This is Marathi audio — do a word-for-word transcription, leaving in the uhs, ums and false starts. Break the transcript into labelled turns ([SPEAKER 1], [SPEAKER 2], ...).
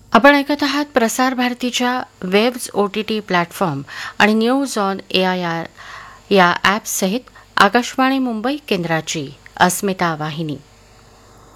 [SPEAKER 1] आपण ऐकत आहात प्रसार भारतीच्या webs O T T platform आणि news on A I R या ॲप्ससहित आकाशवाणी मुंबई केंद्राची अस्मिता वाहिनी.